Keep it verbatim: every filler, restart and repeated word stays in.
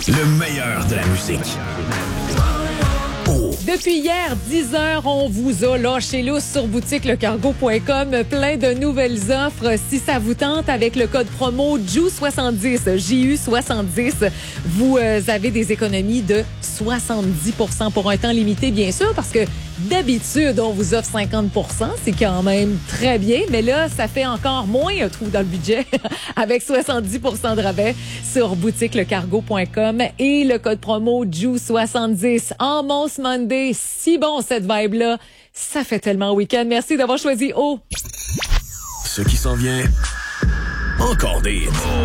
Le meilleur de la musique. Depuis hier, dix heures, on vous a lâché lousse sur boutique le cargo point com. Plein de nouvelles offres. Si ça vous tente, avec le code promo J U soixante-dix, J U soixante-dix, vous euh, avez des économies de soixante-dix pour cent pour un temps limité, bien sûr, parce que d'habitude, on vous offre cinquante pour cent. C'est quand même très bien, mais là, ça fait encore moins un trou dans le budget avec soixante-dix pour cent de rabais sur boutique le cargo point com et le code promo J U soixante-dix. En Mons Monday, si bon cette vibe-là, ça fait tellement week-end. Merci d'avoir choisi O. Ce qui s'en vient, encore des hits.